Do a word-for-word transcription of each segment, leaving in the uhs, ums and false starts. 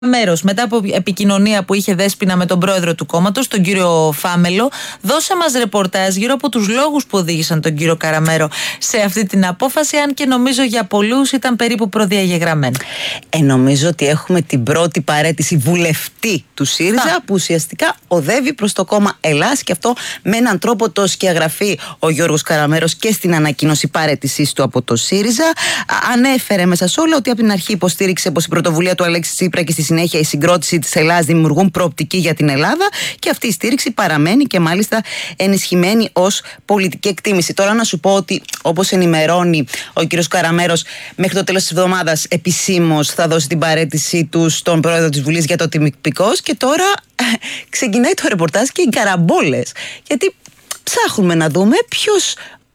Μέρος, μετά από επικοινωνία που είχε Δέσποινα με τον πρόεδρο του κόμματος, τον κύριο Φάμελο, δώσε μας ρεπορτάζ γύρω από τους λόγους που οδήγησαν τον κύριο Καραμέρο σε αυτή την απόφαση, αν και νομίζω για πολλούς ήταν περίπου προδιαγεγραμμένο. Ε, νομίζω ότι έχουμε την πρώτη παραίτηση βουλευτή του ΣΥΡΙΖΑ, Α. που ουσιαστικά οδεύει προς το κόμμα Ελλάς, και αυτό με έναν τρόπο το σκιαγραφεί ο Γιώργος Καραμέρος και στην ανακοίνωση παραίτησής του από το ΣΥΡΙΖΑ. Ανέφερε μέσα σε όλα ότι από την αρχή υποστήριξε πως η πρωτοβουλία του Αλέξη Τσίπρα και στη συνέχεια η συγκρότηση της Ελλάδας δημιουργούν προοπτική για την Ελλάδα, και αυτή η στήριξη παραμένει και μάλιστα ενισχυμένη ως πολιτική εκτίμηση. Τώρα να σου πω ότι, όπως ενημερώνει ο κύριος Καραμέρος, μέχρι το τέλος της εβδομάδας επισήμως θα δώσει την παραίτησή του στον πρόεδρο της Βουλής για το τυπικός, και τώρα ξεκινάει το ρεπορτάζ και οι καραμπόλες, γιατί ψάχνουμε να δούμε ποιος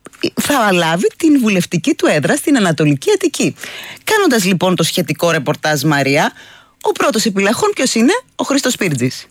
θα λάβει την βουλευτική του έδρα στην Ανατολική Αττική. Κάνοντας λοιπόν το σχετικό ρεπορτάζ, Μαρία, ο πρώτος επιλαχών ποιος είναι? Ο Χρήστος Σπίρτζης.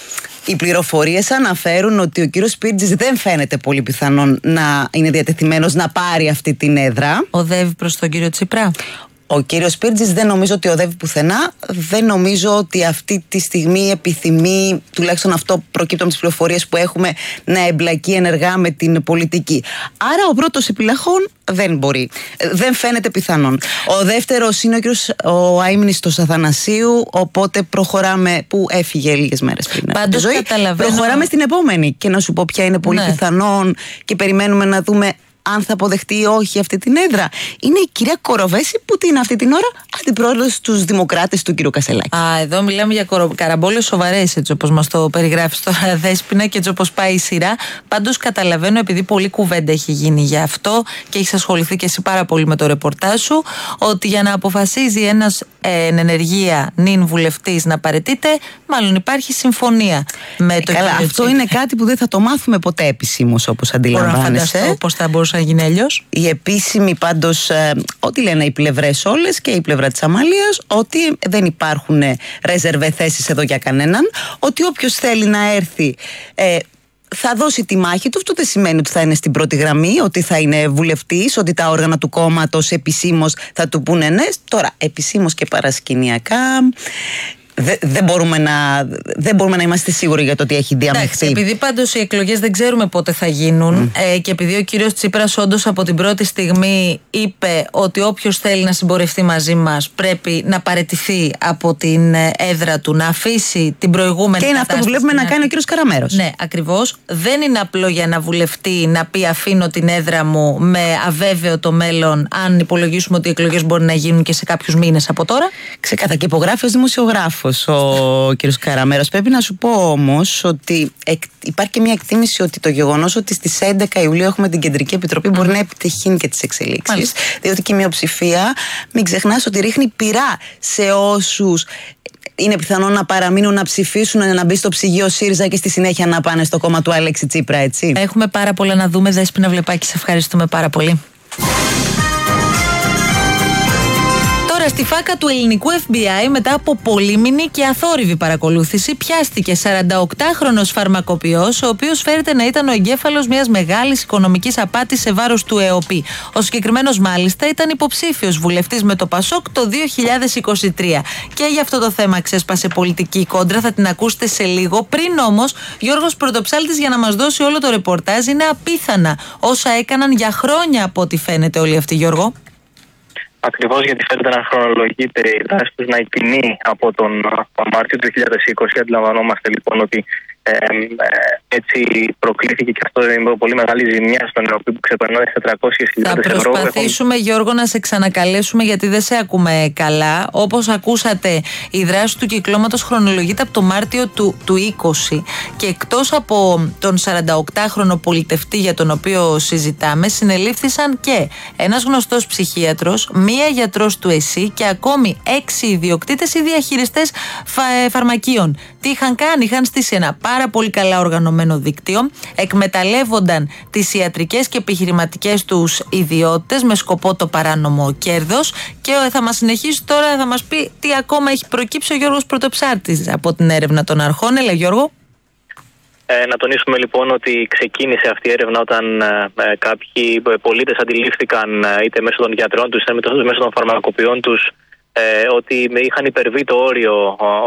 Οι πληροφορίες αναφέρουν ότι ο κύριος Σπίρτζης δεν φαίνεται πολύ πιθανόν να είναι διατεθειμένος να πάρει αυτή την έδρα. Οδεύει προς τον κύριο Τσίπρα. Ο κύριος Σπίρτζης δεν νομίζω ότι οδεύει πουθενά. Δεν νομίζω ότι αυτή τη στιγμή επιθυμεί, τουλάχιστον αυτό προκύπτει από τις πληροφορίες που έχουμε, να εμπλακεί ενεργά με την πολιτική. Άρα ο πρώτος επιλαχών δεν μπορεί. Δεν φαίνεται πιθανόν. Ο δεύτερος είναι ο κύριος ο αείμνηστος Αθανασίου, οπότε προχωράμε, που έφυγε λίγες μέρες πριν. Πάντως ζωή. Καταλαβαίνω... Προχωράμε στην επόμενη, και να σου πω ποια είναι πολύ ναι. πιθανόν, και περιμένουμε να δούμε αν θα αποδεχτεί ή όχι αυτή την έδρα. Είναι η κυρία Κοροβέση, που την αυτή την ώρα αντιπρόεδρος στους Δημοκράτες του κύριου Κασελάκη. Α, εδώ μιλάμε για κορο... καραμπόλες σοβαρές, έτσι όπως μας το περιγράφεις τώρα, Δέσποινα, και έτσι όπως πάει η σειρά. Πάντως καταλαβαίνω, επειδή πολλή κουβέντα έχει γίνει για αυτό και έχεις ασχοληθεί και εσύ πάρα πολύ με το ρεπορτάζ σου, ότι για να αποφασίζει ένας ε, εν ενεργεία νυν βουλευτής να παραιτείται, μάλλον υπάρχει συμφωνία με το Καλά, αυτό είναι κάτι που δεν θα το μάθουμε ποτέ επισήμως, όπως αντιλαμβάνεσαι. Μπορώ να φανταστώ πώς θα μπορούσε να γίνει αλλιώς. Η επίσημη πάντως, ε, ό,τι λένε οι πλευρές όλες, και η πλευρά της Αμαλίας, ότι δεν υπάρχουν ρεζερβέ θέσεις εδώ για κανέναν, ότι όποιος θέλει να έρθει ε, θα δώσει τη μάχη του. Αυτό δεν σημαίνει ότι θα είναι στην πρώτη γραμμή, ότι θα είναι βουλευτής, ότι τα όργανα του κόμματος επισήμως θα του πούνε ναι. Τώρα, επισήμως και παρασκηνιακά, Δε, δεν, μπορούμε να, δεν μπορούμε να είμαστε σίγουροι για το ότι έχει διαμεχθεί. Επειδή πάντως οι εκλογές δεν ξέρουμε πότε θα γίνουν, mm. ε, και επειδή ο κύριος Τσίπρας όντως από την πρώτη στιγμή είπε ότι όποιος θέλει να συμπορευτεί μαζί μας πρέπει να παραιτηθεί από την έδρα του, να αφήσει την προηγούμενη. Και είναι αυτό που βλέπουμε να κάνει ο κύριος Καραμέρος. Ναι, ακριβώς. Δεν είναι απλό για ένα βουλευτή να πει αφήνω την έδρα μου με αβέβαιο το μέλλον, αν υπολογίσουμε ότι οι εκλογές μπορεί να γίνουν και σε κάποιους μήνες από τώρα. Ξεκάθαρα, και υπογράφει ως δημοσιογράφος ο κ. Καραμέρος. Πρέπει να σου πω όμως ότι εκ, υπάρχει και μια εκτίμηση ότι το γεγονός ότι στις έντεκα Ιουλίου έχουμε την Κεντρική Επιτροπή μπορεί να επιτεχύνει και τις εξελίξεις. Μάλιστα. Διότι και η μειοψηφία, μην ξεχνάς ότι ρίχνει πυρά σε όσους είναι πιθανό να παραμείνουν, να ψηφίσουν, να μπει στο ψυγείο ΣΥΡΙΖΑ και στη συνέχεια να πάνε στο κόμμα του Αλέξη Τσίπρα, έτσι. Έχουμε πάρα πολλά να δούμε. Δέσποινα Βλεπάκη, σε ευχαριστούμε πάρα πολύ. Στη φάκα του ελληνικού εφ μπι άι, μετά από πολύμηνη και αθόρυβη παρακολούθηση, πιάστηκε σαρανταοκτάχρονος φαρμακοποιός, ο οποίος φέρεται να ήταν ο εγκέφαλος μιας μεγάλης οικονομικής απάτης σε βάρος του ΕΟΠΗ. Ο συγκεκριμένος, μάλιστα, ήταν υποψήφιος βουλευτής με το ΠΑΣΟΚ το δύο χιλιάδες είκοσι τρία. Και για αυτό το θέμα ξέσπασε πολιτική κόντρα, θα την ακούσετε σε λίγο. Πριν όμως, Γιώργος Πρωτοψάλτης για να μας δώσει όλο το ρεπορτάζ. Είναι απίθανα όσα έκαναν για χρόνια, από ό,τι φαίνεται, όλοι αυτοί, Γιώργο. Ακριβώς, γιατί φαίνεται να χρονολογείται η δράση τους να εκτιμεί από τον Μάρτιο του δύο χιλιάδες είκοσι. Αντιλαμβανόμαστε λοιπόν ότι ε, ε, έτσι προκλήθηκε και αυτό είναι πολύ μεγάλη ζημιά στον ΕΟΠΗ, που ξεπερνάει τετρακόσιες χιλιάδες ευρώ. Θα προσπαθήσουμε, Έχω... Γιώργο, να σε ξανακαλέσουμε, γιατί δεν σε ακούμε καλά. Όπως ακούσατε, η δράση του κυκλώματος χρονολογείται από το Μάρτιο του, του είκοσι, και εκτός από τον σαρανταοκτάχρονο πολιτευτή για τον οποίο συζητάμε, συνελήφθησαν και ένας γνωστός ψυχίατρος, μία γιατρός του ΕΣΥ και ακόμη έξι ιδιοκτήτες ή διαχειριστές φα, φαρμακείων. Τι είχαν κάνει? Είχαν στήσει ένα πάρα πολύ καλά οργανωμένο δίκτυο, εκμεταλλεύονταν τις ιατρικές και επιχειρηματικές τους ιδιότητες με σκοπό το παράνομο κέρδος, και θα μας συνεχίσει τώρα, θα μας πει τι ακόμα έχει προκύψει ο Γιώργος Πρωτοψάρτης από την έρευνα των αρχών. Έλα, Γιώργο. Ε, να τονίσουμε λοιπόν ότι ξεκίνησε αυτή η έρευνα όταν ε, κάποιοι πολίτες αντιλήφθηκαν, ε, είτε μέσω των γιατρών τους είτε μέσω των φαρμακοποιών τους, ε, ότι είχαν υπερβεί το όριο